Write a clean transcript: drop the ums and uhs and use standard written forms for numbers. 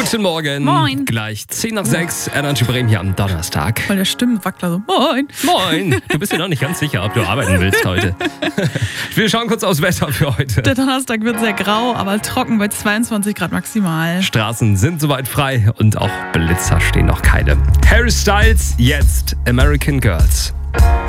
Guten Morgen. Moin. Gleich 10 nach 6. Energy Bremen hier am Donnerstag. Weil der Stimmenwackler so, moin. Moin. Du bist dir noch nicht ganz sicher, ob du arbeiten willst heute. Wir schauen kurz aufs Wetter für heute. Der Donnerstag wird sehr grau, aber trocken bei 22 Grad maximal. Straßen sind soweit frei und auch Blitzer stehen noch keine. Harry Styles, jetzt American Girls.